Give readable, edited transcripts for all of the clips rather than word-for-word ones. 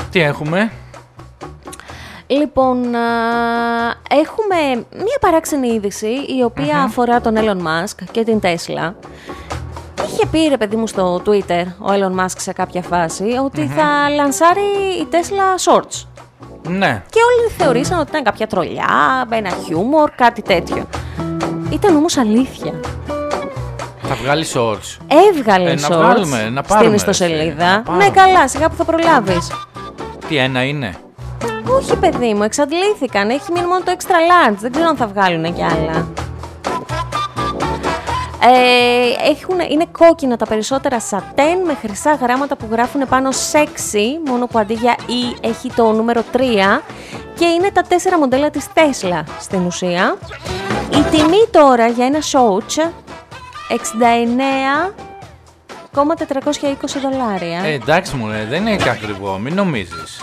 Τι έχουμε? Λοιπόν, έχουμε μία παράξενη είδηση η οποία αφορά τον Elon Musk και την Tesla. Είχε πει, ρε παιδί μου, στο Twitter ο Elon Musk σε κάποια φάση ότι θα λανσάρει η Tesla Shorts. Ναι. Και όλοι θεωρήσαν ότι ήταν κάποια τρολιά, ένα χιούμορ, κάτι τέτοιο. Ήταν όμως αλήθεια. Θα βγάλει shorts. Έβγαλε να shorts βγάλουμε, να πάρουμε, στην ιστοσελίδα. να Ναι, καλά, σιγά που θα προλάβεις. Τι ένα είναι? Όχι, παιδί μου, εξαντλήθηκαν. Έχει μείνει μόνο το extra large. Δεν ξέρω αν θα βγάλουν κι άλλα. Είναι κόκκινα τα περισσότερα σατέν με χρυσά γράμματα που γράφουν πάνω sexy, μόνο που αντί για E έχει το νούμερο 3, και είναι τα 4 μοντέλα της Tesla στην ουσία. Η τιμή τώρα για ένα shorts $69,420. Εντάξει μου, δεν είναι και ακριβό, μην νομίζεις.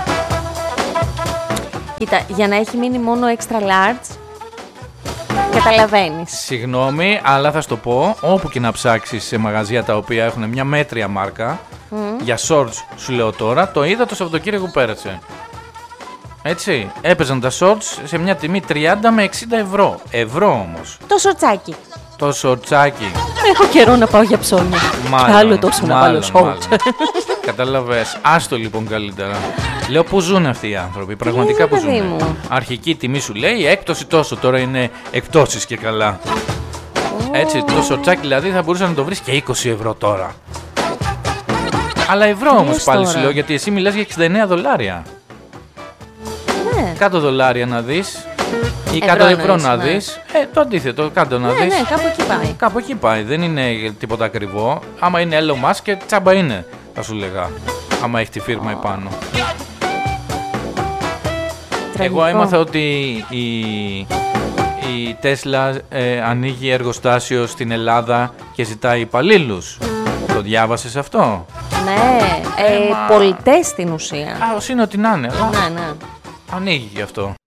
Κοίτα, για να έχει μείνει μόνο extra large, καταλαβαίνεις. Συγγνώμη, αλλά θα σου το πω, όπου και να ψάξεις σε μαγαζιά τα οποία έχουν μια μέτρια μάρκα, για shorts σου λέω τώρα, το είδα το Σαββατοκύριακο που πέρασε. Έτσι, έπαιζαν τα shorts σε μια τιμή 30 με 60 ευρώ. Ευρώ όμως. Το σορτσάκι. Το σορτσάκι. Έχω καιρό να πάω για ψώνια. Μάλλον, Κι άλλο τόσο να βάλω shorts. Κατάλαβες. Άστο λοιπόν καλύτερα. Λέω που ζουν αυτοί οι άνθρωποι. Πραγματικά που ζουν. Αρχική τιμή σου λέει έκπτωση τόσο. Τώρα είναι εκπτώσεις και καλά. Έτσι, το σορτσάκι δηλαδή θα μπορούσε να το βρεις και 20 ευρώ τώρα. Αλλά ευρώ όμως πάλι τώρα. Σου λέω, γιατί εσύ μιλάς για $69. Ναι. $100 να δεις. Ή €100 να δεις. Το αντίθετο, κάτω να δεις. Ναι, κάπου εκεί πάει. Κάπου εκεί πάει. Δεν είναι τίποτα ακριβό. Άμα είναι Elon Musk και τσάμπα είναι, θα σου λέγα. Άμα έχει τη φίρμα επάνω. Εγώ έμαθα ότι η Tesla ανοίγει εργοστάσιο στην Ελλάδα και ζητάει υπαλλήλους. Το διάβασες αυτό? Ναι, πολιτές στην ουσία. Ως είναι ότι να είναι. Ναι, ναι. Ανοίγει γι' αυτό.